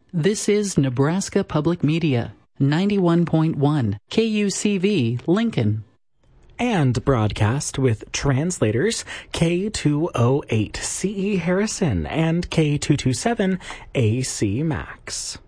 This is Nebraska Public Media, 91.1 KUCV Lincoln. And broadcast with translators K208 CE Harrison and K227 AC Max.